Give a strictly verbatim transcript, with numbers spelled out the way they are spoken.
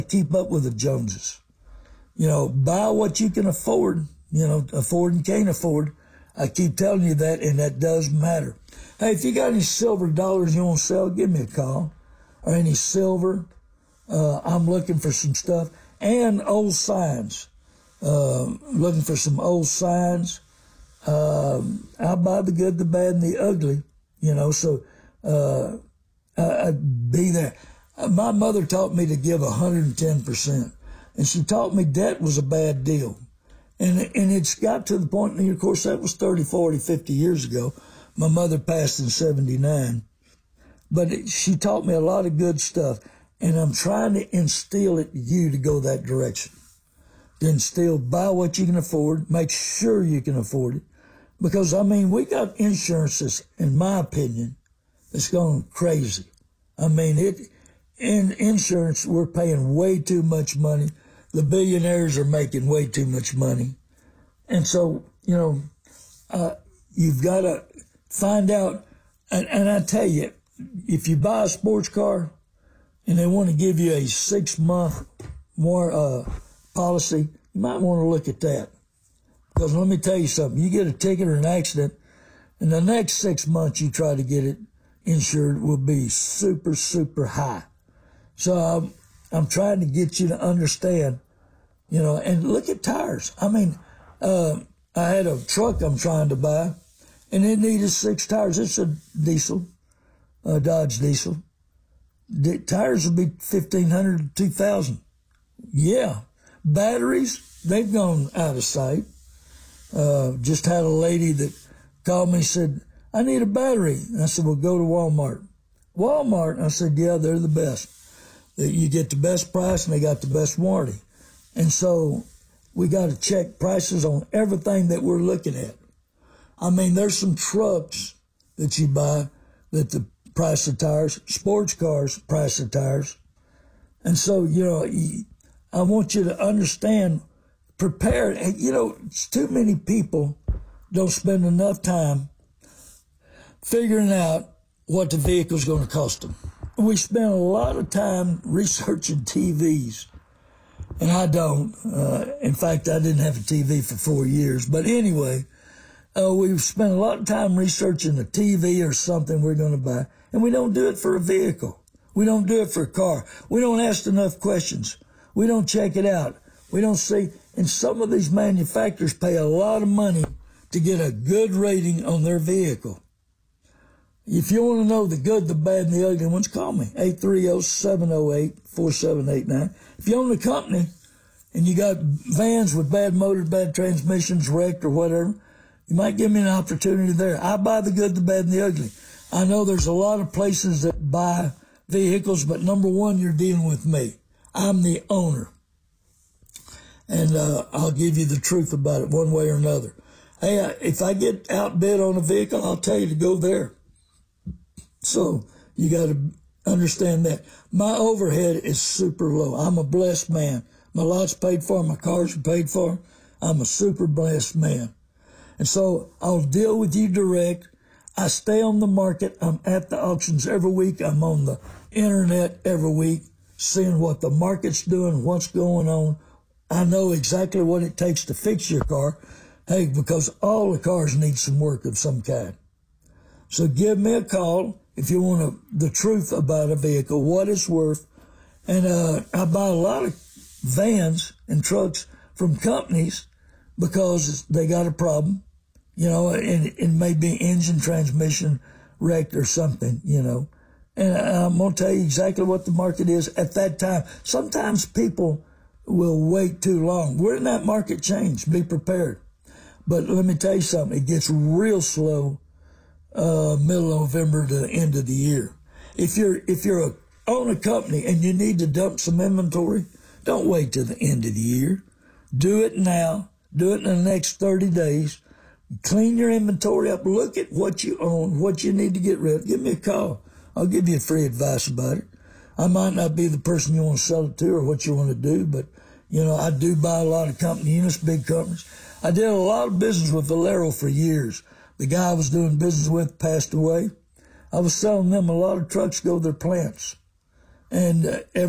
keep up with the Joneses. You know, buy what you can afford, you know, afford and can't afford. I keep telling you that, and that does matter. Hey, if you got any silver dollars you want to sell, give me a call. Or any silver. Uh, I'm looking for some stuff. And old signs. Uh, looking for some old signs. Uh, I'll buy the good, the bad, and the ugly. You know, so uh, I, I'd be there. My mother taught me to give one hundred ten percent. And she taught me debt was a bad deal. And, and it's got to the point, and of course, that was thirty, forty, fifty years ago. My mother passed in seventy-nine. But it, she taught me a lot of good stuff. And I'm trying to instill it in you to go that direction. To instill, buy what you can afford. Make sure you can afford it. Because, I mean, we got insurances, in my opinion, that's going crazy. I mean, it in insurance, we're paying way too much money. The billionaires are making way too much money. And so, you know, uh, you've got to find out. And, and I tell you, if you buy a sports car and they want to give you a six-month more uh, policy, you might want to look at that. Because let me tell you something. You get a ticket or an accident, in the next six months you try to get it insured will be super, super high. So I'm, I'm trying to get you to understand, you know, and look at tires. I mean, uh, I had a truck I'm trying to buy, and it needed six tires. It's a diesel, a Dodge diesel. The tires would be fifteen hundred to two thousand. Yeah. Batteries, they've gone out of sight. Uh, just had a lady that called me and said, I need a battery. And I said, well, go to Walmart. Walmart, I said, yeah, they're the best. You get the best price and they got the best warranty. And so we got to check prices on everything that we're looking at. I mean, there's some trucks that you buy that the price of tires, sports cars, price of tires. And so, you know, I want you to understand, prepare. You know, it's too many people don't spend enough time figuring out what the vehicle's going to cost them. We spend a lot of time researching T Vs, and I don't. Uh, in fact, I didn't have a T V for four years. But anyway, uh, we've spent a lot of time researching a T V or something we're going to buy, and we don't do it for a vehicle. We don't do it for a car. We don't ask enough questions. We don't check it out. We don't see. And some of these manufacturers pay a lot of money to get a good rating on their vehicle. If you want to know the good, the bad, and the ugly ones, call me, eight three zero, seven zero eight, four seven eight nine. If you own a company and you got vans with bad motors, bad transmissions, wrecked or whatever, you might give me an opportunity there. I buy the good, the bad, and the ugly. I know there's a lot of places that buy vehicles, but number one, you're dealing with me. I'm the owner. And uh, I'll give you the truth about it one way or another. Hey, if I get outbid on a vehicle, I'll tell you to go there. So you got to understand that. My overhead is super low. I'm a blessed man. My lot's paid for. My cars are paid for. I'm a super blessed man. And so I'll deal with you direct. I stay on the market. I'm at the auctions every week. I'm on the internet every week, seeing what the market's doing, what's going on. I know exactly what it takes to fix your car. Hey, because all the cars need some work of some kind. So give me a call if you want a, the truth about a vehicle, what it's worth. And uh, I buy a lot of vans and trucks from companies because they got a problem, you know, and it may be engine transmission wrecked or something, you know. And I'm going to tell you exactly what the market is at that time. Sometimes people will wait too long. We're in that market change. Be prepared. But let me tell you something. It gets real slow uh, middle of November to the end of the year. If you're if you're a, own a company and you need to dump some inventory, don't wait till the end of the year. Do it now. Do it in the next thirty days. Clean your inventory up. Look at what you own, what you need to get rid of. Give me a call. I'll give you free advice about it. I might not be the person you want to sell it to or what you want to do, but, you know, I do buy a lot of company units, big companies. I did a lot of business with Valero for years. The guy I was doing business with passed away. I was selling them a lot of trucks to go to their plants. And uh, every